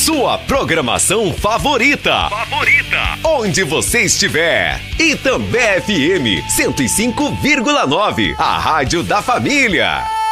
Sua programação favorita. Onde você estiver. Itambé FM 105,9. A rádio da família.